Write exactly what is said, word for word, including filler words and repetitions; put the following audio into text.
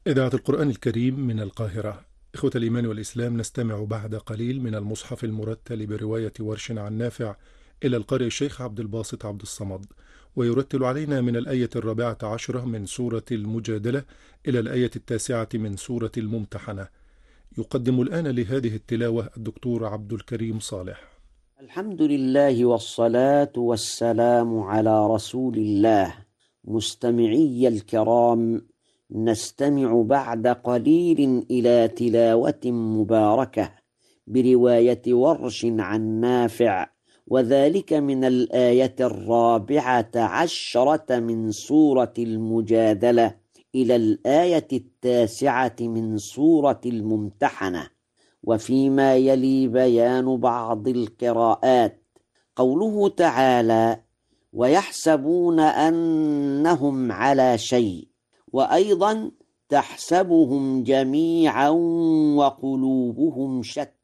إذاعة القرآن الكريم من القاهرة. إخوة الإيمان والإسلام، نستمع بعد قليل من المصحف المرتل برواية ورش عن نافع إلى القارئ الشيخ عبد الباسط عبد الصمد، ويرتل علينا من الآية الرابعة عشرة من سورة المجادلة إلى الآية التاسعة من سورة الممتحنة. يقدم الآن لهذه التلاوة الدكتور عبد الكريم صالح. الحمد لله والصلاة والسلام على رسول الله. مستمعي الكرام، نستمع بعد قليل إلى تلاوة مباركة برواية ورش عن نافع، وذلك من الآية الرابعة عشرة من سورة المجادلة إلى الآية التاسعة من سورة الممتحنة. وفيما يلي بيان بعض القراءات. قوله تعالى: ويحسبون أنهم على شيء، وأيضا تحسبهم جميعا وقلوبهم شتى.